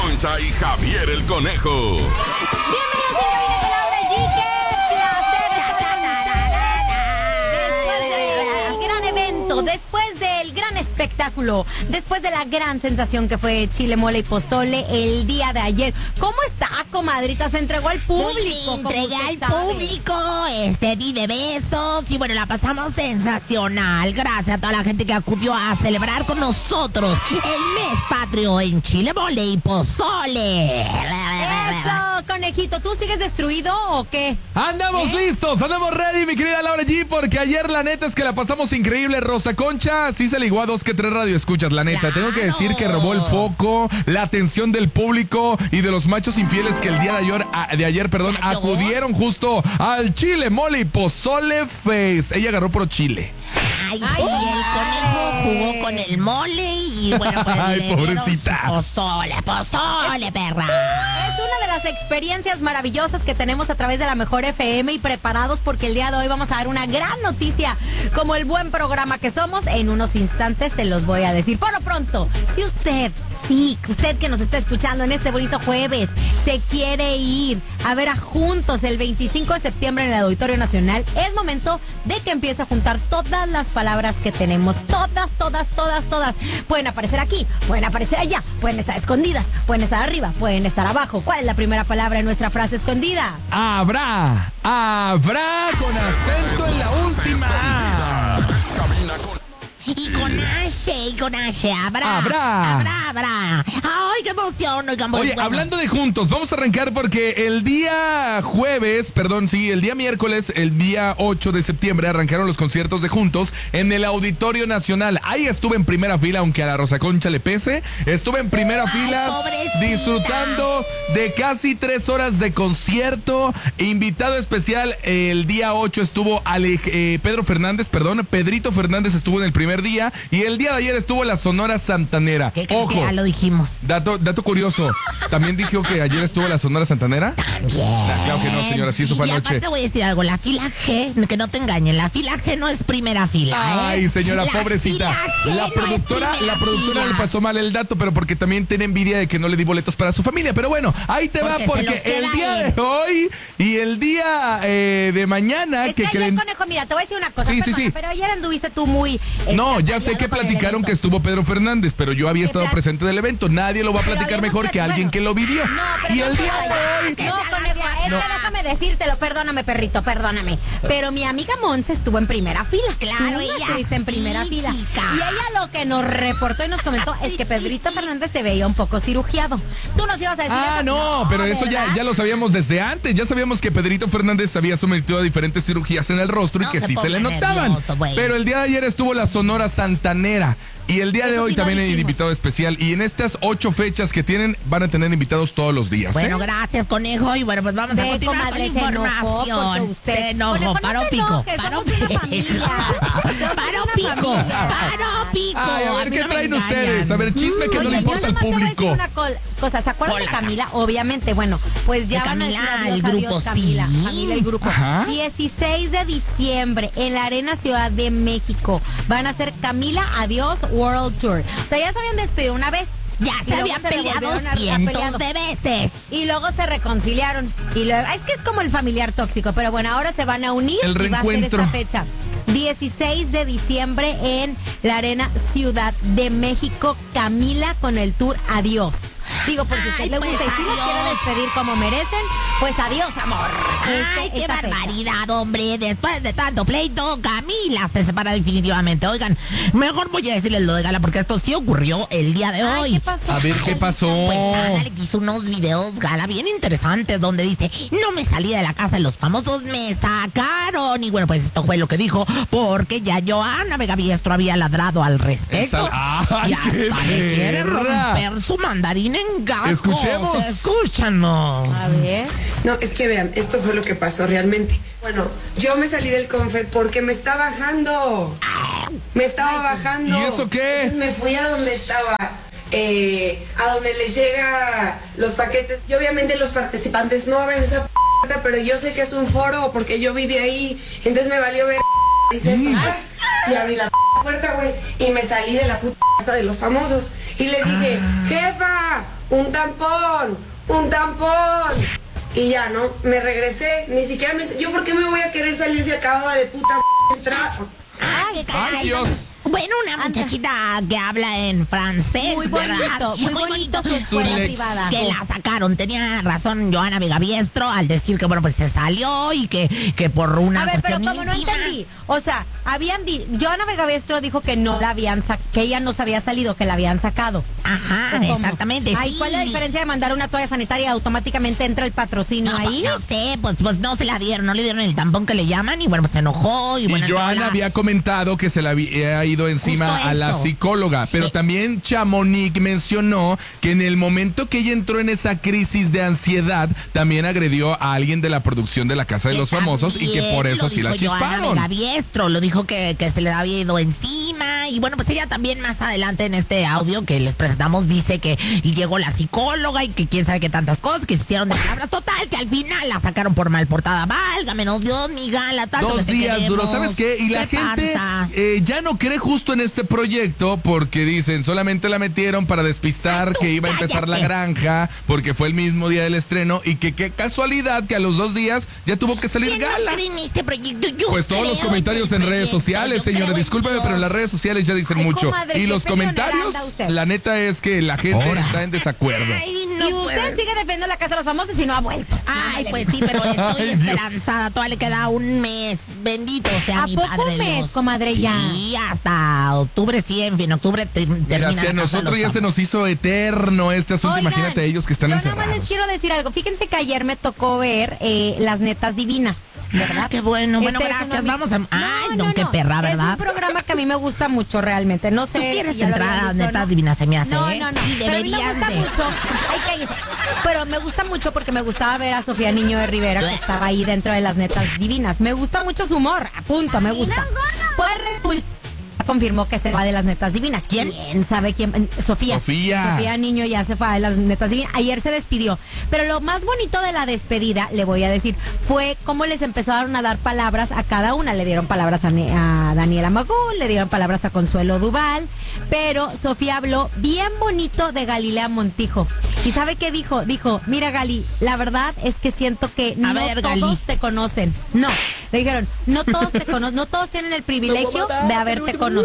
Concha y Javier el Conejo. Bienvenidos a Cabina con Laura G. ¡Qué placer! Después del gran evento, después del gran espectáculo, después de la gran sensación que fue chile, mole y pozole el día de ayer. ¿Cómo está, comadrita? Se entregó al público. Entregué al público, di de besos y bueno, la pasamos sensacional. Gracias a toda la gente que acudió a celebrar con nosotros el mes patrio en chile, mole y pozole. Eso, conejito, ¿tú sigues destruido o qué? Andamos listos, andamos ready, mi querida Laura G, porque ayer la neta es que la pasamos increíble. Rosa Concha sí se ligó a 2 que 3 radioescuchas, la neta. Claro. Tengo que decir que robó el foco, la atención del público y de los machos infieles que el día de ayer, acudieron justo al chile, mole y pozole face. Ella agarró por chile. Ay, sí, el conejo jugó con el mole y bueno, pues Ay, le dieron pobrecita. pozole, perra. Es una de las experiencias maravillosas que tenemos a través de la Mejor FM y preparados porque el día de hoy vamos a dar una gran noticia. Como el buen programa que somos, en unos instantes se los voy a decir. Por lo pronto, si usted que nos está escuchando en este bonito jueves, se quiere ir a ver a Juntos el 25 de septiembre en el Auditorio Nacional, es momento de que empiece a juntar todas las palabras que tenemos. Todas. Pueden aparecer aquí, pueden aparecer allá, pueden estar escondidas, pueden estar arriba, pueden estar abajo. ¿Cuál es la primera palabra en nuestra frase escondida? Habrá con acento en la última. Cabina con... Y con H, habrá. Ay, qué emoción, oigan. Oye, bueno. hablando de juntos, vamos a arrancar porque el día miércoles, el día 8 de septiembre, arrancaron los conciertos de Juntos en el Auditorio Nacional. Ahí estuve en primera fila, aunque a la Rosa Concha le pese. Estuve en primera fila, pobrecita. disfrutando de casi 3 horas de concierto. Invitado especial, el día 8 estuvo Pedrito Fernández estuvo en el primer día, y el día de ayer estuvo la Sonora Santanera. ¿Qué crees Ojo, que ya lo dijimos? dato curioso, ¿también dijo que ayer estuvo la Sonora Santanera? Claro que no, señora, sí, eso fue Y anoche. aparte voy a decir algo, la fila G, que no te engañen, la fila G no es primera fila, Ay, señora, La pobrecita. fila G La no es productora primera le fila. pasó mal el dato, pero porque también tiene envidia de que no le di boletos para su familia. Pero bueno, ahí te Porque va, se los porque queda el día él. de hoy y el día de mañana, Es que que ayer, creen... conejo, mira, te voy a decir una cosa. Sí, perdona, sí. pero ayer anduviste tú muy... No, ya sé atareado que con el platicaron evento. que estuvo Pedro Fernández, pero yo había estado plan? presente del evento. Nadie lo va a Pero platicar habíamos mejor que alguien que lo vivió. No, pero Y no, el día conejo, de hoy... No, conejo, es que déjame decírtelo, perdóname, perrito, perdóname. Pero mi amiga Monse estuvo en primera fila. Claro, Tú ella estuviste en sí, primera fila. chica. Y ella lo que nos reportó y nos comentó es que Pedrito Fernández se veía un poco cirugiado. Tú nos ibas a decir eso. No, pero eso ¿verdad? ya lo sabíamos desde antes. Ya sabíamos que Pedrito Fernández se había sometido a diferentes cirugías en el rostro y No que se sí se le ponga notaban. nervioso, güey. Pero el día de ayer estuvo la Sonora Santanera. Y el día de Eso hoy sí lo también hay dijimos. invitado especial. Y en estas 8 fechas que tienen, van a tener invitados todos los días. Bueno, gracias, conejo. Y bueno, pues vamos a Ve, continuar comadre, con se enojó información. porque usted... Se enojó, Conejo, no paró te pico. enojes, Paró somos una familia. Paró Somos una pico. familia. Paró pico. Ay, a A ver, mí ¿qué no me traen engañan. ustedes? A ver, chisme que no Oye, le importa yo al nomás te voy a público. decir una cosa. ¿Se acuerdan de Camila? Obviamente, bueno, pues ya De van a Camila, decir adiós, el grupo, adiós, Camila. sí. Camila, el grupo. Ajá. 16 de diciembre en la Arena Ciudad de México van a hacer Camila Adiós World Tour. O sea, ya se habían despedido una vez. Ya Y se luego habían peleado revolvieron a cientos de veces. Y luego se reconciliaron. Y luego, es que es como el familiar tóxico, pero bueno, ahora se van a unir El y va a ser reencuentro. esta fecha. 16 de diciembre en la Arena Ciudad de México, Camila con el tour Adiós. Digo, porque si a usted Ay, le gusta pues, y si los quiere adiós. despedir como merecen, pues adiós, amor. Ay, qué Esta fecha. barbaridad, hombre. Después de tanto pleito, Camila se separa definitivamente. Oigan, mejor voy a decirles lo de Gala porque esto sí ocurrió el día de Ay, hoy. ¿qué pasó? A ver, ¿qué pasó? Pues Ana le quiso unos videos, Gala, bien interesantes, donde dice, no me salí de la casa de los famosos, me sacaron. Y bueno, pues esto fue lo que dijo, porque ya Joana Vega Biestro había ladrado al respecto. ¡Ay, y hasta qué le quiere perra! romper su mandarín en gajos. Escuchemos. Escúchanos. A ver. No, es que vean, esto fue lo que pasó realmente. Bueno, yo me salí del confe porque me está bajando. Me estaba bajando. ¿Y eso qué? Entonces me fui a donde estaba. A donde les llega los paquetes. Y obviamente los participantes no abren esa puerta, pero yo sé que es un foro porque yo viví ahí. Entonces me valió ver. Dice esto más. Y abrí la puerta, güey. Y me salí de la puta casa de los famosos. Y le dije, jefa, un tampón, un tampón. Y ya, ¿no? Me regresé, ni siquiera ¿yo por qué me voy a querer salir si acababa de puta entrar? Ay, ¡Ay, Dios! Bueno, una muchachita que habla en francés, Muy ¿verdad? bonito, muy bonito su escuela Lex. privada. Que la sacaron. Tenía razón Johanna Vegaviestro al decir que, bueno, pues se salió y que por una A ver, pero cuestión como no íntima. entendí, o sea, Johanna Vegaviestro dijo que no la habían que ella no se había salido, que la habían sacado. Ajá, ¿O cómo? exactamente, Ay, sí. ¿cuál es la diferencia de mandar una toalla sanitaria y automáticamente entra el patrocinio No, ahí? no sé, pues no se la dieron, no le dieron el tampón que le llaman y bueno, pues se enojó y Y bueno. entró Johanna la- había comentado que se le había ido encima Justo a la esto. psicóloga, pero también Chamonix mencionó que en el momento que ella entró en esa crisis de ansiedad, también agredió a alguien de la producción de La Casa de Que los Famosos y que también por eso lo sí la dijo Johanna chisparon. Vegaviestro, lo dijo que se le había ido encima y bueno, pues ella también más adelante en este audio que les presentamos dice que llegó la psicóloga y que quién sabe qué tantas cosas que se hicieron de palabras. Total, que al final la sacaron por mal portada. Válgamenos Dios, mi gala, tanto que 2 te días queremos. duró, ¿sabes qué? Y la gente pasa? ya no cree justo en este proyecto porque dicen, solamente la metieron para despistar Tú que iba a empezar la cállate. granja porque fue el mismo día del estreno y que qué casualidad que a los 2 días ya tuvo que salir ¿Quién no Gala. cree en este proyecto? Yo Pues todos los creo comentarios en este redes proyecto, sociales, yo señores, creo en discúlpeme, Dios. pero en las redes sociales ya dicen Ay, mucho. comadre, Y qué los peleonera comentarios, anda usted. la neta es que la gente Ahora. está en desacuerdo. Ay, no y usted puedo. sigue defendiendo la Casa de los Famosos y no ha vuelto. Ay, Ándale. pues sí, pero estoy Ay, Dios. esperanzada. Todavía le queda un mes. Bendito sea ¿A mi poco padre un mes, Dios. comadre, ya? Sí, hasta octubre sí, en fin, octubre termina Mira, si la a Casa de nosotros los ya se nos hizo eterno este asunto, Oigan, imagínate a ellos que están yo encerrados. nada más les quiero decir algo. Fíjense que ayer me tocó ver Las Netas Divinas, ¿verdad? Ah, qué bueno. Bueno, Este es gracias. uno de Vamos a... mis- Ay, no, qué perra, Es ¿verdad? un programa que a mí me gusta mucho realmente. No sé Tú quieres si ya lo entrar habían a las dicho, Netas ¿no? Divinas, se me hace, No, ¿eh? no, no. Sí, Pero a mí me deberías gusta de. mucho. Ay, cállese. Pero me gusta mucho porque me gustaba ver a Sofía Niño de Rivera, que estaba ahí dentro de Las Netas Divinas. Me gusta mucho su humor. A punto, me gusta. Pues resulta confirmó que se va de Las Netas Divinas. ¿Quién? Sabe quién? Sofía. Sofía. Sofía Niño ya se fue de Las Netas Divinas. Ayer se despidió. Pero lo más bonito de la despedida, le voy a decir, fue cómo les empezaron a dar palabras a cada una. Le dieron palabras a Daniela Magún, le dieron palabras a Consuelo Duval, pero Sofía habló bien bonito de Galilea Montijo. ¿Y sabe qué dijo? Dijo, mira Gali, la verdad es que siento que no ver, todos Gali. te conocen. No, le dijeron, no todos te conocen, no todos tienen el privilegio de haberte conocido.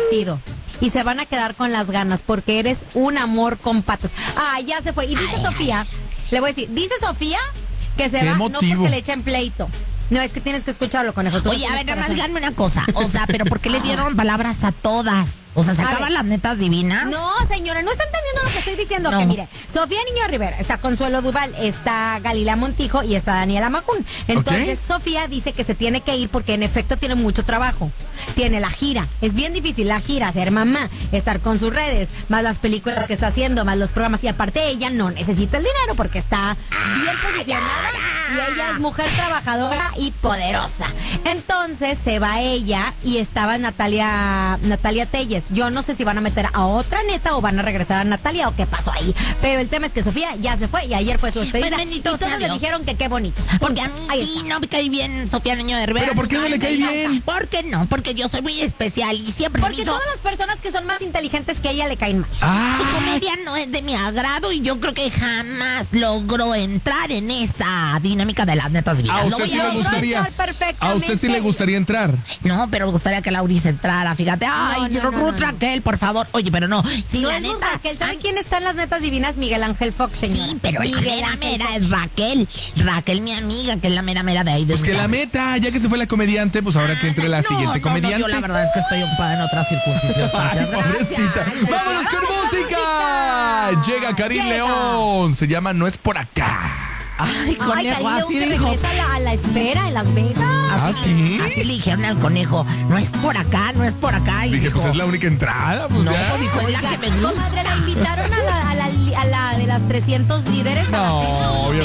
Y se van a quedar con las ganas porque eres un amor con patas. Ah, ya se fue. Y dice Sofía, le voy a decir, dice Sofía que se ¿Qué va no motivo? porque le echen pleito. No, es que tienes que escucharlo, conejo. Tú no Oye, a ver, tienes nada más corazón. díganme una cosa. O sea, ¿pero por qué le dieron palabras a todas? O sea, ¿se A acaban ver. las Netas Divinas? No, señora, no está entendiendo lo que estoy diciendo. No. Que mire, Sofía Niño de Rivera, está Consuelo Duval, está Galilea Montijo y está Daniela Magún. Entonces, Sofía dice que se tiene que ir porque en efecto tiene mucho trabajo. Tiene la gira. Es bien difícil la gira, ser mamá, estar con sus redes, más las películas que está haciendo, más los programas. Y aparte ella no necesita el dinero porque está bien posicionada y ella es mujer trabajadora y poderosa. Entonces se va ella y estaba Natalia Telles. Yo no sé si van a meter a otra neta o van a regresar a Natalia o qué pasó ahí. Pero el tema es que Sofía ya se fue y ayer fue su despedida. Pues y bendito todos sea le Dios. dijeron que qué bonito. Porque a mí Ahí sí está. no me cae bien Sofía Niño de Rivera. ¿Pero por qué no le cae bien? ¿Por qué no? Porque yo soy muy especial y siempre me Porque hizo... todas las personas que son más inteligentes que ella le caen mal. Su comedia no es de mi agrado y yo creo que jamás logró entrar en esa dinámica de las Netas Divinas. ¿A Lo usted voy sí a le decir. gustaría? entrar perfectamente. ¿A usted sí le gustaría entrar? No, pero me gustaría que Lauris entrara, fíjate. Ay, no, Ruth no. Raquel, por favor. Oye, pero no. Sí, No la es Ruth neta. Raquel. ¿Sabe ay, quién está en Las Netas Divinas? Miguel Ángel Fox, señora. Sí, pero la Miguel mera Ángel mera Fox. es Raquel. Raquel, mi amiga, que es la mera mera de ahí. De Pues que la meta, ya que se fue la comediante, pues ahora que entre la siguiente comediante. yo la verdad es que estoy ocupada en otras circunstancias. Ay, pobrecita. Gracias. ¡Vámonos con música! Llega Karim Llega. León. Se llama No es por acá. Ay, Ay, conejo, Karim León, así que dijo. regresa a la espera en Las Vegas. ¿Ah, sí? Así le dijeron al conejo, no es por acá, no es por acá. Y Dije, dijo, pues es la única entrada. Pues no, ya. dijo, es la que me gusta. Comadre, la invitaron a la de las 300 líderes. a la No, cena? obviamente